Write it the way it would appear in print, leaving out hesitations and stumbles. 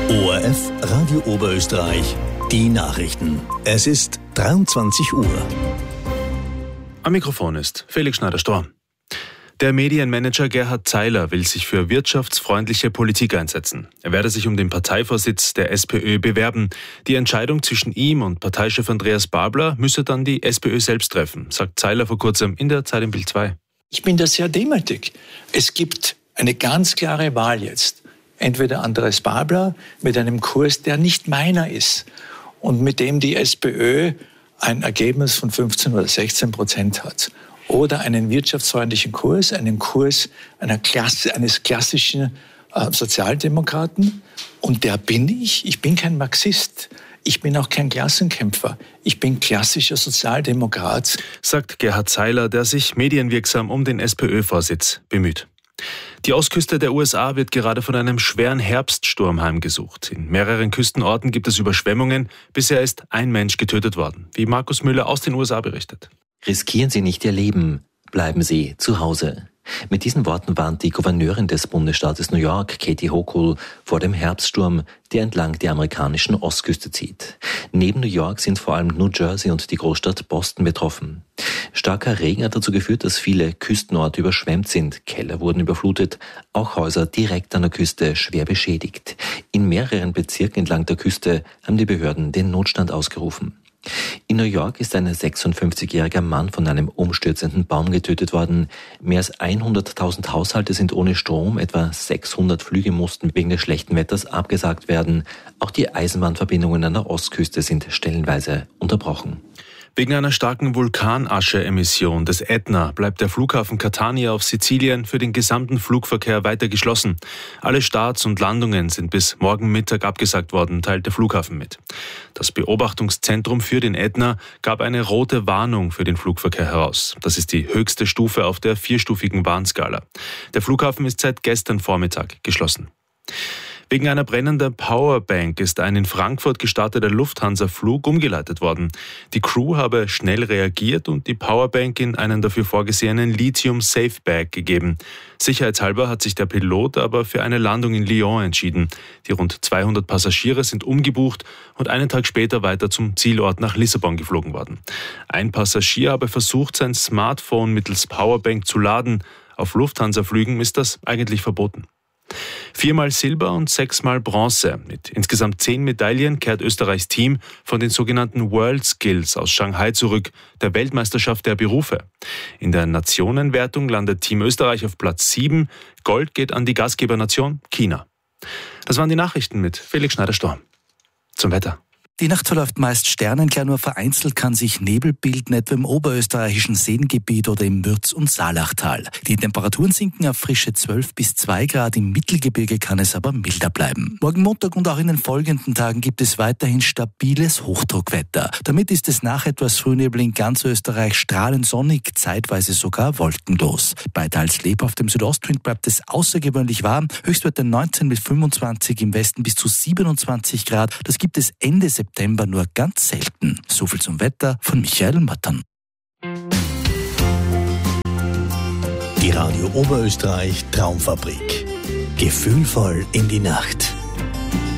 ORF Radio Oberösterreich, die Nachrichten. Es ist 23 Uhr. Am Mikrofon ist Felix Schneider-Storm. Der Medienmanager Gerhard Zeiler will sich für wirtschaftsfreundliche Politik einsetzen. Er werde sich um den Parteivorsitz der SPÖ bewerben. Die Entscheidung zwischen ihm und Parteichef Andreas Babler müsse dann die SPÖ selbst treffen, sagt Zeiler vor kurzem in der Zeit im Bild 2. Ich bin da sehr demütig. Es gibt eine ganz klare Wahl jetzt. Entweder Andreas Babler mit einem Kurs, der nicht meiner ist und mit dem die SPÖ ein Ergebnis von 15 oder 16% hat. Oder einen wirtschaftsfreundlichen Kurs, einen Kurs eines klassischen Sozialdemokraten. Und der bin ich. Ich bin kein Marxist. Ich bin auch kein Klassenkämpfer. Ich bin klassischer Sozialdemokrat. Sagt Gerhard Zeiler, der sich medienwirksam um den SPÖ-Vorsitz bemüht. Die Ostküste der USA wird gerade von einem schweren Herbststurm heimgesucht. In mehreren Küstenorten gibt es Überschwemmungen. Bisher ist ein Mensch getötet worden, wie Markus Müller aus den USA berichtet. Riskieren Sie nicht Ihr Leben, bleiben Sie zu Hause. Mit diesen Worten warnt die Gouverneurin des Bundesstaates New York, Katie Hochul, vor dem Herbststurm, der entlang der amerikanischen Ostküste zieht. Neben New York sind vor allem New Jersey und die Großstadt Boston betroffen. Starker Regen hat dazu geführt, dass viele Küstenorte überschwemmt sind. Keller wurden überflutet, auch Häuser direkt an der Küste schwer beschädigt. In mehreren Bezirken entlang der Küste haben die Behörden den Notstand ausgerufen. In New York ist ein 56-jähriger Mann von einem umstürzenden Baum getötet worden. Mehr als 100.000 Haushalte sind ohne Strom, etwa 600 Flüge mussten wegen des schlechten Wetters abgesagt werden. Auch die Eisenbahnverbindungen an der Ostküste sind stellenweise unterbrochen. Wegen einer starken Vulkanasche-Emission des Ätna bleibt der Flughafen Catania auf Sizilien für den gesamten Flugverkehr weiter geschlossen. Alle Starts und Landungen sind bis morgen Mittag abgesagt worden, teilt der Flughafen mit. Das Beobachtungszentrum für den Ätna gab eine rote Warnung für den Flugverkehr heraus. Das ist die höchste Stufe auf der 4-stufigen Warnskala. Der Flughafen ist seit gestern Vormittag geschlossen. Wegen einer brennenden Powerbank ist ein in Frankfurt gestarteter Lufthansa-Flug umgeleitet worden. Die Crew habe schnell reagiert und die Powerbank in einen dafür vorgesehenen Lithium-Safe-Bag gegeben. Sicherheitshalber hat sich der Pilot aber für eine Landung in Lyon entschieden. Die rund 200 Passagiere sind umgebucht und einen Tag später weiter zum Zielort nach Lissabon geflogen worden. Ein Passagier habe versucht, sein Smartphone mittels Powerbank zu laden. Auf Lufthansa-Flügen ist das eigentlich verboten. 4-mal Silber und 6-mal Bronze. Mit insgesamt 10 Medaillen kehrt Österreichs Team von den sogenannten World Skills aus Shanghai zurück, der Weltmeisterschaft der Berufe. In der Nationenwertung landet Team Österreich auf Platz 7. Gold geht an die Gastgebernation China. Das waren die Nachrichten mit Felix Schneider-Storm. Zum Wetter. Die Nacht verläuft meist sternenklar, nur vereinzelt kann sich Nebel bilden, etwa im oberösterreichischen Seengebiet oder im Mürz- und Saalachtal. Die Temperaturen sinken auf frische 12 bis 2 Grad, im Mittelgebirge kann es aber milder bleiben. Morgen Montag und auch in den folgenden Tagen gibt es weiterhin stabiles Hochdruckwetter. Damit ist es nach etwas Frühnebel in ganz Österreich strahlend sonnig, zeitweise sogar wolkenlos. Bei teils lebhaftem Südostwind bleibt es außergewöhnlich warm, Höchstwerte 19 bis 25, im Westen bis zu 27 Grad. Das gibt es Ende September nur ganz selten. So viel zum Wetter von Michael Mattern. Die Radio Oberösterreich Traumfabrik. Gefühlvoll in die Nacht.